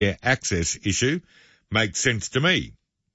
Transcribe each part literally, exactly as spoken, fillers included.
access issue makes sense to me.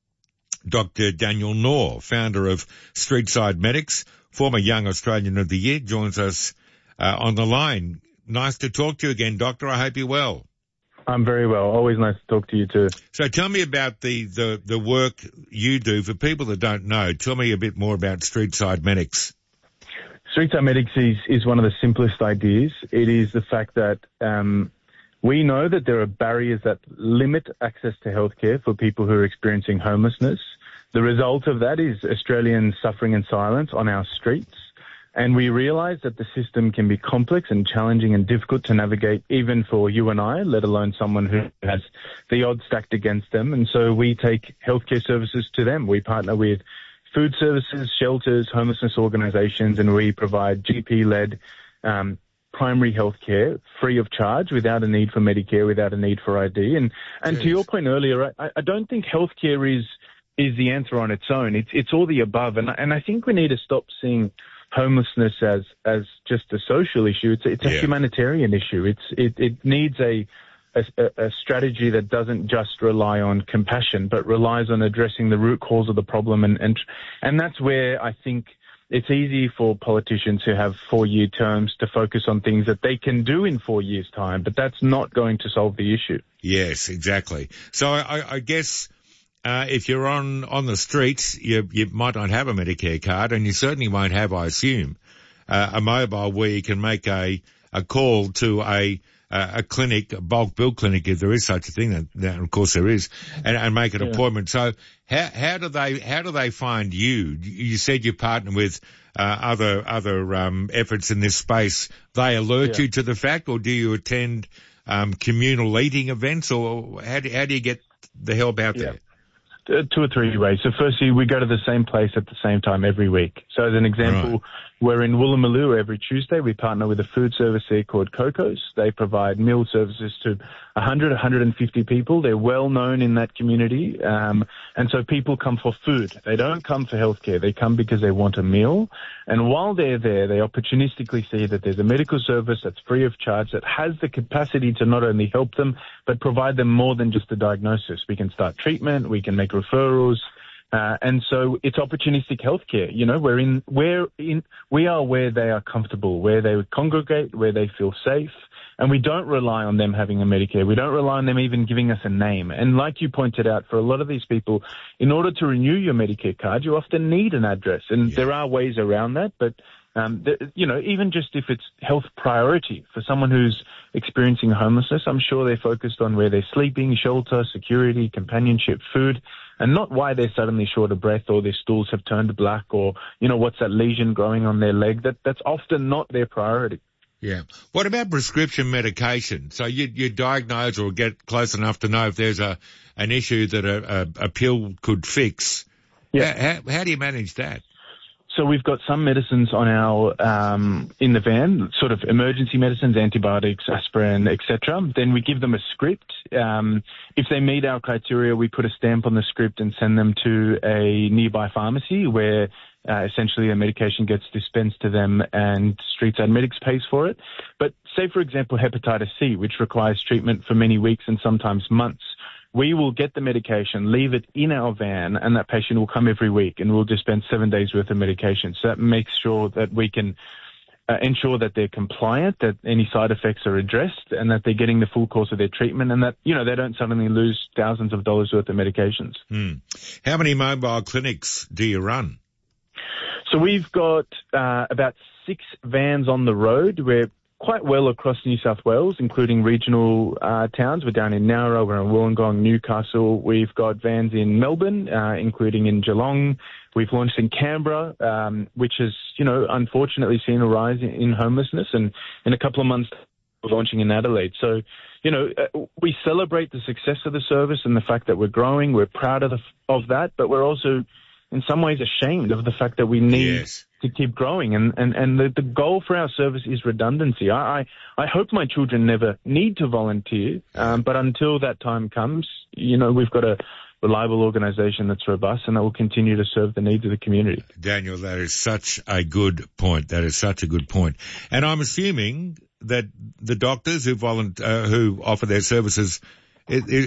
Doctor Daniel Knorr, founder of Streetside Medics, former Young Australian of the Year, joins us uh, on the line. Nice to talk to you again, Doctor. I hope you're well. I'm very well. Always nice to talk to you too. So tell me about the, the, the work you do. For people that don't know, tell me a bit more about Streetside Medics. Streetside Medics is, is one of the simplest ideas. It is the fact that um, we know that there are barriers that limit access to healthcare for people who are experiencing homelessness. The result of that is Australians suffering in silence on our streets. And we realise that the system can be complex and challenging and difficult to navigate even for you and I, let alone someone who has the odds stacked against them. And so we take healthcare services to them. We partner with food services, shelters, homelessness organisations, and we provide G P-led um, primary healthcare free of charge without a need for Medicare, without a need for I D. And, and to your point earlier, I, I don't think healthcare is is the answer on its own. It's, it's all the above. And, and I think we need to stop seeing homelessness as as just a social issue. It's it's a yeah. humanitarian issue. It's it, it needs a, a a strategy that doesn't just rely on compassion, but relies on addressing the root cause of the problem. And and and that's where I think it's easy for politicians who have four-year terms to focus on things that they can do in four years' time, but that's not going to solve the issue. Yes, exactly. So I, I guess. Uh, if you're on, on the streets, you, you might not have a Medicare card, and you certainly won't have, I assume, uh, a mobile where you can make a, a call to a, a clinic, a bulk bill clinic, if there is such a thing, that, that of course there is, and, and make an yeah. appointment. So how, how do they, how do they find you? You said you partner with, uh, other, other, um, efforts in this space. They alert yeah. you to the fact, or do you attend, um, communal eating events, or how do, how do you get the help out yeah. there? Uh, two or three ways. So firstly, we go to the same place at the same time every week. So as an example, right. we're in Woolloomooloo every Tuesday. We partner with a food service there called Coco's. They provide meal services to one hundred, one hundred fifty people. They're well known in that community. Um, and so people come for food. They don't come for healthcare. They come because they want a meal. And while they're there, they opportunistically see that there's a medical service that's free of charge that has the capacity to not only help them, but provide them more than just a diagnosis. We can start treatment. We can make referrals. Uh, and so it's opportunistic healthcare. You know, we're in, we're in, we are where they are comfortable, where they would congregate, where they feel safe. And we don't rely on them having a Medicare. We don't rely on them even giving us a name. And like you pointed out, for a lot of these people, in order to renew your Medicare card, you often need an address. And yeah. there are ways around that. But, um, the, you know, even just if it's health priority for someone who's experiencing homelessness, I'm sure they're focused on where they're sleeping, shelter, security, companionship, food, and not why they're suddenly short of breath or their stools have turned black or, you know, what's that lesion growing on their leg. That That's often not their priority. Yeah. What about prescription medication? So you, you diagnose or get close enough to know if there's a an issue that a, a, a pill could fix. Yeah. How, how do you manage that? So we've got some medicines on our um, in the van, sort of emergency medicines, antibiotics, aspirin, et cetera. Then we give them a script. Um, if they meet our criteria, we put a stamp on the script and send them to a nearby pharmacy where uh, essentially a medication gets dispensed to them and Streetside Medics pays for it. But say, for example, hepatitis C, which requires treatment for many weeks and sometimes months. We will get the medication, leave it in our van, and that patient will come every week, and we'll dispense seven days worth of medication. So that makes sure that we can uh, ensure that they're compliant, that any side effects are addressed, and that they're getting the full course of their treatment, and that, you know, they don't suddenly lose thousands of dollars worth of medications. Hmm. How many mobile clinics do you run? So we've got uh, about six vans on the road. We're quite well across New South Wales, including regional uh, towns. We're down in Nowra, we're in Wollongong, Newcastle. We've got vans in Melbourne, uh, including in Geelong. We've launched in Canberra, um, which has, you know, unfortunately seen a rise in, in homelessness. And in a couple of months, we're launching in Adelaide. So, you know, uh, we celebrate the success of the service and the fact that we're growing. We're proud of, the, of that, but we're also in some ways ashamed of the fact that we need yes. to keep growing. And, and, and the, the goal for our service is redundancy. I, I, I hope my children never need to volunteer, um, but until that time comes, you know, we've got a reliable organisation that's robust and that will continue to serve the needs of the community. Daniel, that is such a good point. That is such a good point. And I'm assuming that the doctors who volunteer, uh, who offer their services it,